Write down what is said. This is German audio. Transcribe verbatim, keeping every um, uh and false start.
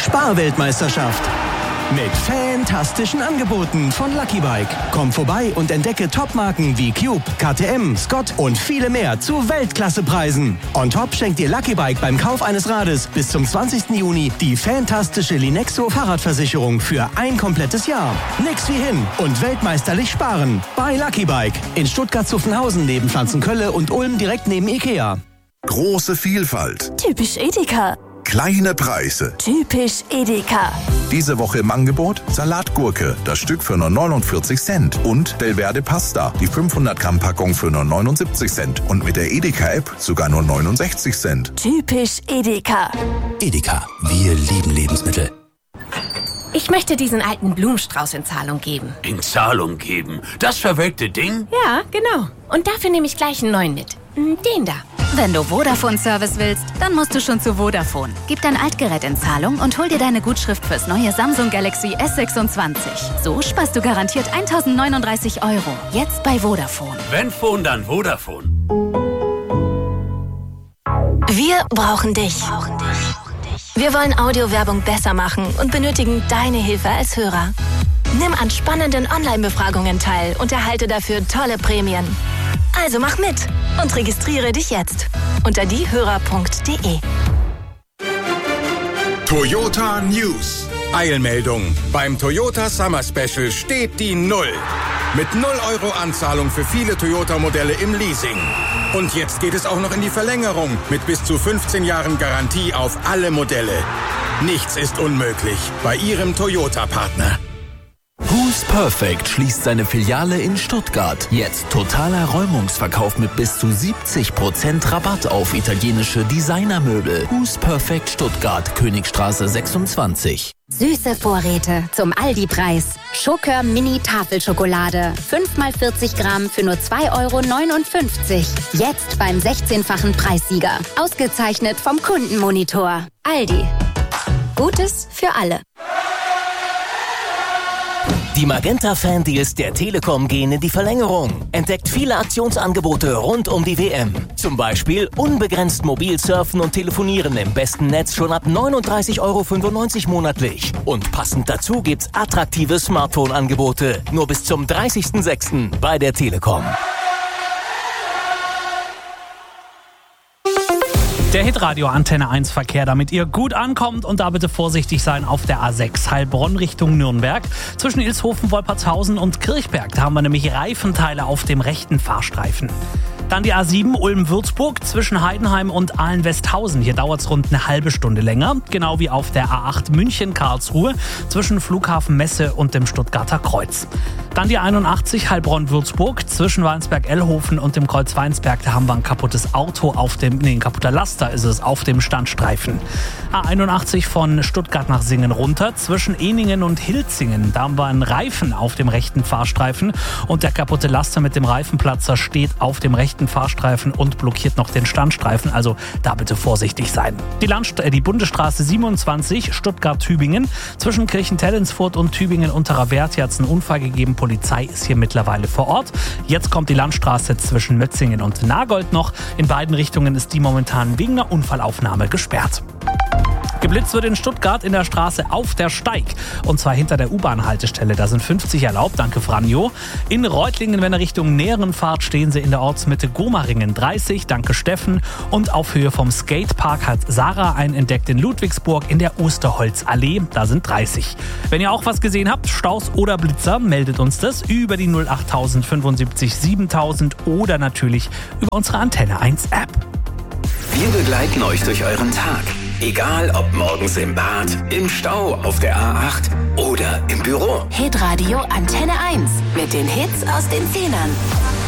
Sparweltmeisterschaft. Mit fantastischen Angeboten von Lucky Bike. Komm vorbei und entdecke Topmarken wie Cube, K T M, Scott und viele mehr zu Weltklassepreisen. On top schenkt dir Lucky Bike beim Kauf eines Rades bis zum zwanzigsten Juni die fantastische Linexo Fahrradversicherung für ein komplettes Jahr. Nix wie hin und weltmeisterlich sparen. Bei Lucky Bike in Stuttgart-Zuffenhausen neben Pflanzenkölle und Ulm direkt neben Ikea. Große Vielfalt. Typisch Edeka. Kleine Preise. Typisch Edeka. Diese Woche im Angebot Salatgurke, das Stück für nur neunundvierzig Cent. Und Delverde Pasta, die fünfhundert Gramm Packung für nur neunundsiebzig Cent. Und mit der Edeka-App sogar nur neunundsechzig Cent. Typisch Edeka. Edeka, wir lieben Lebensmittel. Ich möchte diesen alten Blumenstrauß in Zahlung geben. In Zahlung geben? Das verwelkte Ding? Ja, genau. Und dafür nehme ich gleich einen neuen mit. Den da. Wenn du Vodafone-Service willst, dann musst du schon zu Vodafone. Gib dein Altgerät in Zahlung und hol dir deine Gutschrift fürs neue Samsung Galaxy S sechsundzwanzig. So sparst du garantiert eintausendneununddreißig Euro. Jetzt bei Vodafone. Wenn Phone, dann Vodafone. Wir brauchen dich. Wir wollen Audiowerbung besser machen und benötigen deine Hilfe als Hörer. Nimm an spannenden Online-Befragungen teil und erhalte dafür tolle Prämien. Also mach mit und registriere dich jetzt unter diehörer punkt de. Toyota News. Eilmeldung. Beim Toyota Summer Special steht die Null. Mit null Euro Anzahlung für viele Toyota-Modelle im Leasing. Und jetzt geht es auch noch in die Verlängerung mit bis zu fünfzehn Jahren Garantie auf alle Modelle. Nichts ist unmöglich bei Ihrem Toyota-Partner. Who's Perfect schließt seine Filiale in Stuttgart. Jetzt totaler Räumungsverkauf mit bis zu siebzig Prozent Rabatt auf italienische Designermöbel. Who's Perfect Stuttgart, Königstraße sechsundzwanzig. Süße Vorräte zum Aldi-Preis. Schokör Mini Tafelschokolade. fünf mal vierzig Gramm für nur zwei Euro neunundfünfzig. Jetzt beim sechzehnfachen Preissieger. Ausgezeichnet vom Kundenmonitor. Aldi. Gutes für alle. Die Magenta-Fan-Deals der Telekom gehen in die Verlängerung. Entdeckt viele Aktionsangebote rund um die W M. Zum Beispiel unbegrenzt mobil surfen und telefonieren im besten Netz schon ab neununddreißig Euro fünfundneunzig monatlich. Und passend dazu gibt's attraktive Smartphone-Angebote. Nur bis zum dreißigsten sechsten bei der Telekom. Der Hitradio Antenne eins Verkehr, damit ihr gut ankommt und da bitte vorsichtig sein auf der A sechs Heilbronn Richtung Nürnberg. Zwischen Ilshofen, Wolpertshausen und Kirchberg, da haben wir nämlich Reifenteile auf dem rechten Fahrstreifen. Dann die A sieben Ulm-Würzburg zwischen Heidenheim und Ahlen-Westhausen. Hier dauert es rund eine halbe Stunde länger. Genau wie auf der A acht München-Karlsruhe zwischen Flughafen Messe und dem Stuttgarter Kreuz. Dann die einundachtzig Heilbronn-Würzburg zwischen Weinsberg-Ellhofen und dem Kreuz Weinsberg. Da haben wir ein kaputtes Auto auf dem, nee, ein kaputter Laster ist es, auf dem Standstreifen. A einundachtzig von Stuttgart nach Singen runter zwischen Ehningen und Hilzingen. Da haben wir einen Reifen auf dem rechten Fahrstreifen und der kaputte Laster mit dem Reifenplatzer steht auf dem rechten Fahrstreifen und blockiert noch den Standstreifen, also da bitte vorsichtig sein. Die, Landst- äh, die Bundesstraße siebenundzwanzig Stuttgart-Tübingen zwischen Kirchentellensfurt und Tübingen-Unterer Wert. Hier hat es einen Unfall gegeben, Polizei ist hier mittlerweile vor Ort. Jetzt kommt die Landstraße zwischen Mötzingen und Nagold noch. In beiden Richtungen ist die momentan wegen einer Unfallaufnahme gesperrt. Geblitzt wird in Stuttgart in der Straße auf der Steig. Und zwar hinter der U-Bahn-Haltestelle. Da sind fünfzig erlaubt, danke Franjo. In Reutlingen, wenn er Richtung Näheren fahrt, stehen sie in der Ortsmitte Gomaringen dreißig, danke Steffen. Und auf Höhe vom Skatepark hat Sarah einen entdeckt in Ludwigsburg in der Osterholzallee. Da sind dreißig. Wenn ihr auch was gesehen habt, Staus oder Blitzer, meldet uns das über die null acht fünfundsiebzig siebentausend oder natürlich über unsere Antenne eins App. Wir begleiten euch durch euren Tag. Egal ob morgens im Bad, im Stau, auf der A acht oder im Büro. Hitradio Antenne eins mit den Hits aus den Zehnern.